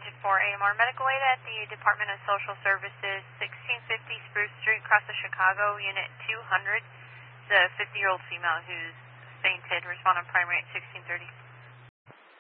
attention for AMR Medical Aid at the Department of Social Services, 1650 Spruce Street, across the Chicago, Unit 200. The 50-year-old female who's fainted. Respond on primary at 1636.